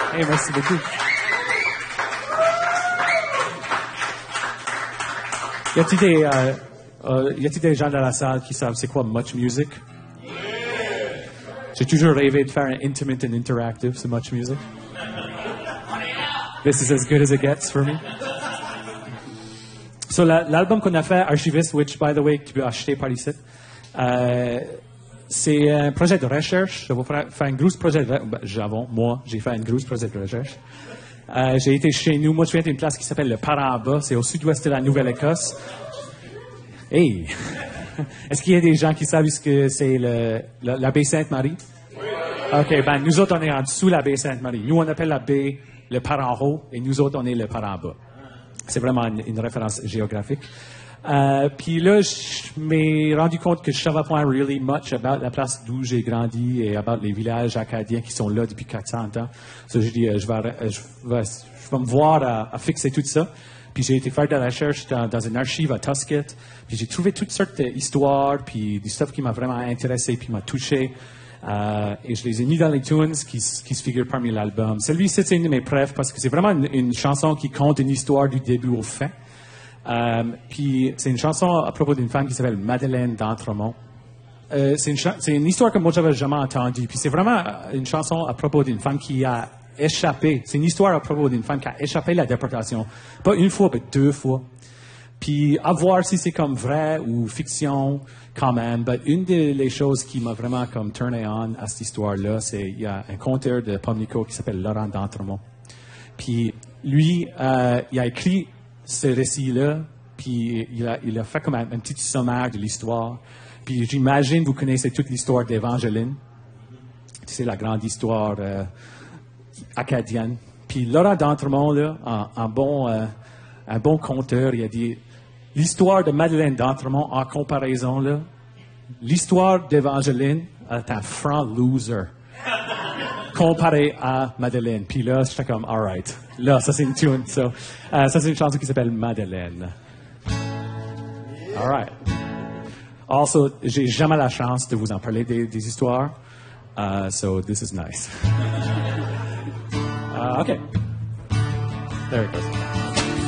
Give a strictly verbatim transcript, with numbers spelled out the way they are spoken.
Hey, merci beaucoup. Y a-t-il des, euh, euh, y a-t-il des gens dans la salle qui savent c'est quoi Much Music? J'ai toujours rêvé de faire un intimate and interactive sur Much Music. This is as good as it gets for me. So, la, l'album qu'on a fait, Archivist, which, by the way, tu peux acheter par ici, euh, c'est un projet de recherche. Je vais faire un gros projet de recherche. J'avons, moi, j'ai fait un gros projet de recherche. Euh, j'ai été chez nous. Moi, je viens d'une place qui s'appelle le Paramba. C'est au sud-ouest de la Nouvelle-Écosse. Hey! Est-ce qu'il y a des gens qui savent ce que c'est le, la, la baie Sainte-Marie? OK, ben, nous autres, on est en dessous de la baie Sainte-Marie. Nous, on appelle la baie le Paran-Haut et nous autres, on est le Paramba. C'est vraiment une, une référence géographique. Euh, puis là, je m'ai rendu compte que je savais pas really much about la place d'où j'ai grandi et about les villages acadiens qui sont là depuis quatre cents ans. So, j'ai dit, euh, je, vais, euh, je, vais, je vais me voir à, à fixer tout ça. Puis j'ai été faire de la recherche dans, dans une archive à Tuscot. Puis j'ai trouvé toutes sortes d'histoires, puis du stuff qui m'a vraiment intéressé, puis m'a touché. Euh, et je les ai mis dans les tunes qui, qui se figurent parmi l'album. Celui-ci, c'est une de mes préfs parce que c'est vraiment une, une chanson qui compte une histoire du début au fin. Euh, puis c'est une chanson à propos d'une femme qui s'appelle Madeleine d'Entremont. Euh, c'est, une cha- c'est une histoire que moi j'avais jamais entendue. Puis c'est vraiment une chanson à propos d'une femme qui a échappé. C'est une histoire à propos d'une femme qui a échappé à la déportation. Pas une fois, mais deux fois. Puis à voir si c'est comme vrai ou fiction quand même. Mais une des choses qui m'a vraiment comme turné on à cette histoire-là, c'est il y a un conteur de Pomnico qui s'appelle Laurent d'Entremont. Puis lui, euh, il a écrit ce récit-là, puis il a, il a fait comme un, un petit sommaire de l'histoire. Puis j'imagine vous connaissez toute l'histoire d'Évangeline. C'est la grande histoire euh, acadienne. Puis Laurent d'Entremont, là, en, en bon, euh, un bon conteur, il a dit l'histoire de Madeleine d'Entremont en comparaison, là, l'histoire d'Évangeline est un franc loser comparé à Madeleine. Puis là, j'étais comme, all right. Là, ça c'est une tune. So, uh, ça c'est une chanson qui s'appelle Madeleine. All right. Also, j'ai jamais la chance de vous en parler des, des histoires. Uh, so this is nice. uh, okay. There it goes.